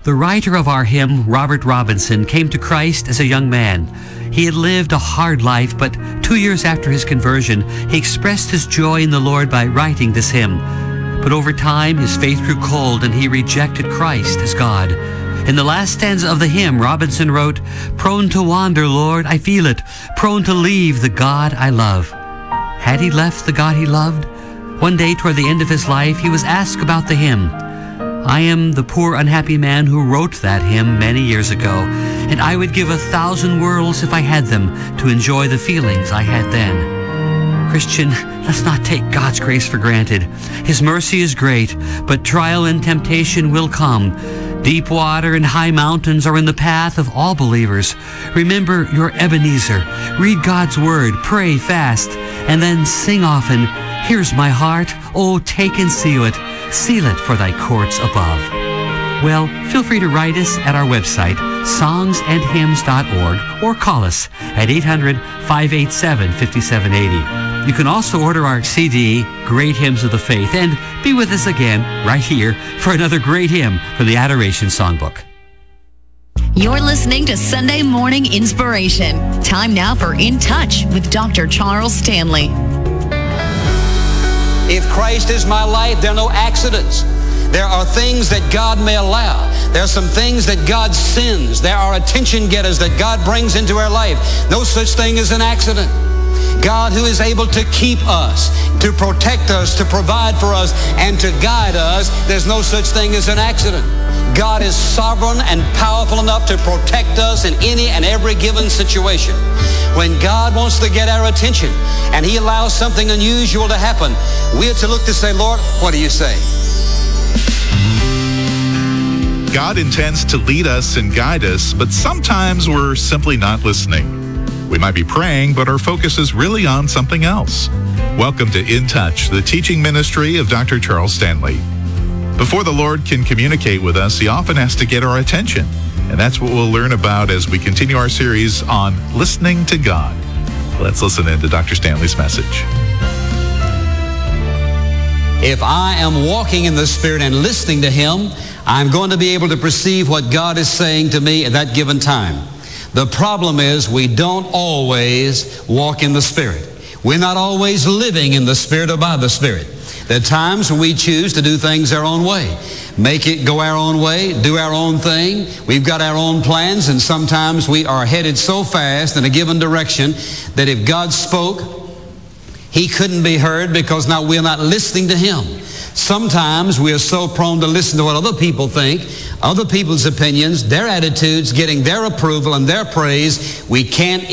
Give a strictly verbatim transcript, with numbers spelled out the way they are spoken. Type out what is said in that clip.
The writer of our hymn, Robert Robinson, came to Christ as a young man. He had lived a hard life, but two years after his conversion, he expressed his joy in the Lord by writing this hymn. But over time, his faith grew cold and he rejected Christ as God. In the last stanza of the hymn, Robinson wrote, "Prone to wander, Lord, I feel it, prone to leave the God I love." Had he left the God he loved? One day toward the end of his life, he was asked about the hymn. "I am the poor unhappy man who wrote that hymn many years ago, and I would give a thousand worlds if I had them to enjoy the feelings I had then." Christian, let's not take God's grace for granted. His mercy is great, but trial and temptation will come. Deep water and high mountains are in the path of all believers. Remember your Ebenezer. Read God's word, pray fast, and then sing often, "Here's my heart, oh, take and seal it. Seal it for thy courts above." Well, feel free to write us at our website, songs and hymns dot org, or call us at eight hundred, five eight seven, five seven eight zero. You can also order our C D, Great Hymns of the Faith, and be with us again right here for another great hymn from the Adoration Songbook. You're listening to Sunday Morning Inspiration. Time now for In Touch with Doctor Charles Stanley. If Christ is my life, there are no accidents. There are things that God may allow. There are some things that God sends. There are attention getters that God brings into our life. No such thing as an accident. God, who is able to keep us, to protect us, to provide for us, and to guide us, there's no such thing as an accident. God is sovereign and powerful enough to protect us in any and every given situation. When God wants to get our attention and He allows something unusual to happen, we are to look to say, "Lord, what do you say?" God intends to lead us and guide us, but sometimes we're simply not listening. We might be praying, but our focus is really on something else. Welcome to In Touch, the teaching ministry of Doctor Charles Stanley. Before the Lord can communicate with us, He often has to get our attention. And that's what we'll learn about as we continue our series on listening to God. Let's listen in to Doctor Stanley's message. If I am walking in the Spirit and listening to Him, I'm going to be able to perceive what God is saying to me at that given time. The problem is we don't always walk in the Spirit. We're not always living in the Spirit or by the Spirit. There are times when we choose to do things our own way. Make it go our own way, do our own thing. We've got our own plans, and sometimes we are headed so fast in a given direction that if God spoke, He couldn't be heard because now we're not listening to Him. Sometimes we are so prone to listen to what other people think, other people's opinions, their attitudes, getting their approval and their praise, we can't